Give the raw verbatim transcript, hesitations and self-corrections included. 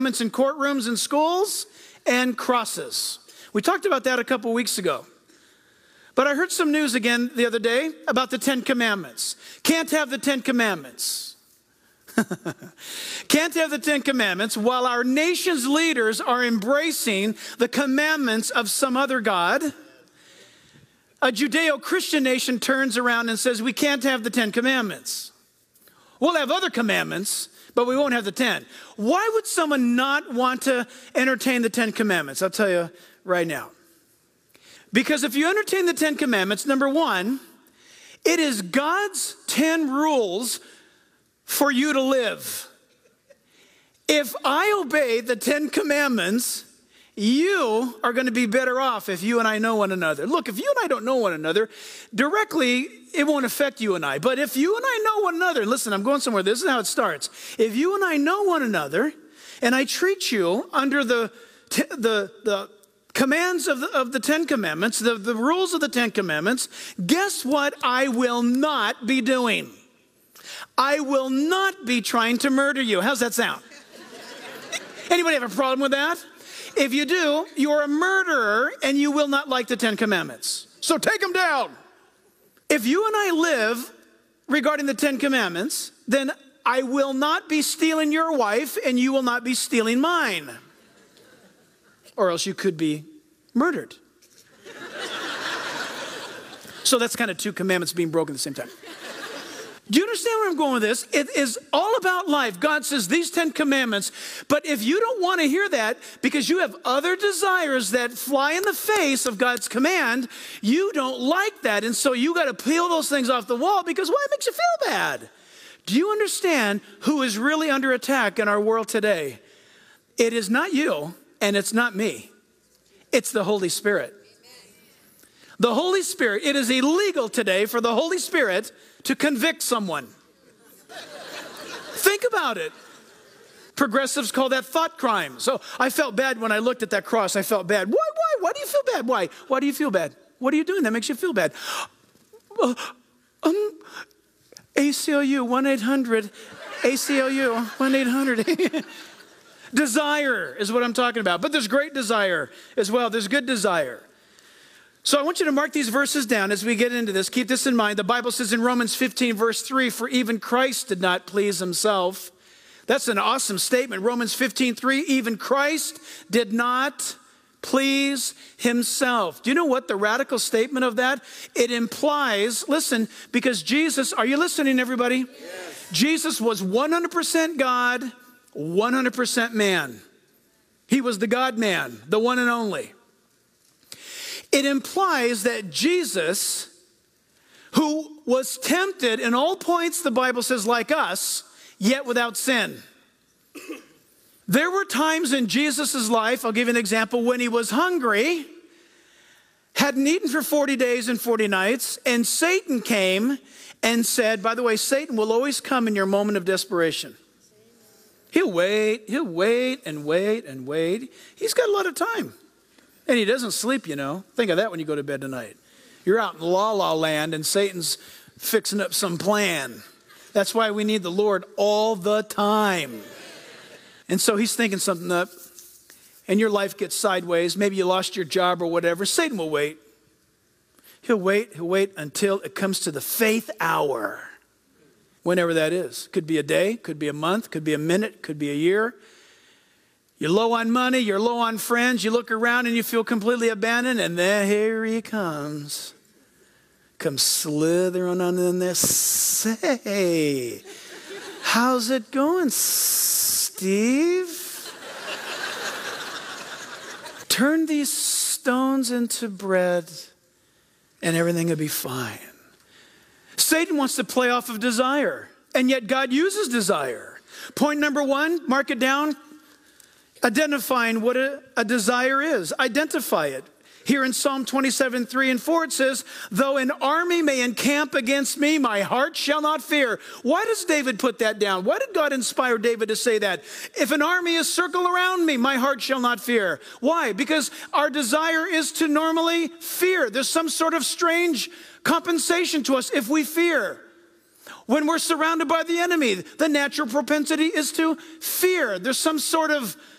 in courtrooms and schools, and crosses. We talked about that a couple weeks ago. But I heard some news again the other day about the Ten Commandments. Can't have the Ten Commandments. Can't have the Ten Commandments while our nation's leaders are embracing the commandments of some other God. A Judeo-Christian nation turns around and says, we can't have the Ten Commandments. We'll have other commandments, but we won't have the ten. Why would someone not want to entertain the Ten Commandments? I'll tell you right now. Because if you entertain the Ten Commandments, number one, it is God's ten rules for you to live. If I obey the Ten Commandments, you are going to be better off if you and I know one another. Look, if you and I don't know one another, directly, it won't affect you and I. But if you and I know one another, listen, I'm going somewhere. This is how it starts. If you and I know one another, and I treat you under the, the, the commands of the, of the Ten Commandments, the, the rules of the Ten Commandments, guess what I will not be doing? I will not be trying to murder you. How's that sound? Anybody have a problem with that? If you do, you're a murderer and you will not like the Ten Commandments. So take them down. If you and I live regarding the Ten Commandments, then I will not be stealing your wife and you will not be stealing mine. Or else you could be murdered. So that's kind of two commandments being broken at the same time. Do you understand where I'm going with this? It is all about life. God says these Ten Commandments, but if you don't want to hear that because you have other desires that fly in the face of God's command, you don't like that. And so you got to peel those things off the wall because why? It makes you feel bad. Do you understand who is really under attack in our world today? It is not you and it's not me. It's the Holy Spirit. The Holy Spirit, it is illegal today for the Holy Spirit to convict someone. Think about it. Progressives call that thought crime. So I felt bad when I looked at that cross. I felt bad. Why, why? Why do you feel bad? Why? Why do you feel bad? What are you doing that makes you feel bad? Uh, um, A C L U, one eight hundred, A C L U, one eight hundred. Desire is what I'm talking about. But there's great desire as well. There's good desire. So I want you to mark these verses down as we get into this. Keep this in mind. The Bible says in Romans fifteen, verse three, for even Christ did not please himself. That's an awesome statement. Romans fifteen, three, even Christ did not please himself. Do you know what the radical statement of that? It implies, listen, because Jesus, are you listening, everybody? Yes. Jesus was one hundred percent God, one hundred percent man. He was the God-man, the one and only. It implies that Jesus, who was tempted in all points, the Bible says, like us, yet without sin. There were times in Jesus' life, I'll give you an example, when he was hungry, hadn't eaten for forty days and forty nights, and Satan came and said, by the way, Satan will always come in your moment of desperation. He'll wait, he'll wait and wait and wait. He's got a lot of time. And he doesn't sleep, you know. Think of that when you go to bed tonight. You're out in la la land and Satan's fixing up some plan. That's why we need the Lord all the time. And so he's thinking something up and your life gets sideways. Maybe you lost your job or whatever. Satan will wait. He'll wait, he'll wait until it comes to the faith hour. Whenever that is. Could be a day, could be a month, could be a minute, could be a year. You're low on money, you're low on friends, you look around and you feel completely abandoned, and then here he comes. Comes slithering on in there. Say, how's it going, Steve? Turn these stones into bread and everything will be fine. Satan wants to play off of desire, and yet God uses desire. Point number one, mark it down. Identifying what a, a desire is. Identify it. Here in Psalm twenty-seven, three and four, it says, though an army may encamp against me, my heart shall not fear. Why does David put that down? Why did God inspire David to say that? If an army is circled around me, my heart shall not fear. Why? Because our desire is to normally fear. There's some sort of strange compensation to us if we fear. When we're surrounded by the enemy, the natural propensity is to fear. There's some sort of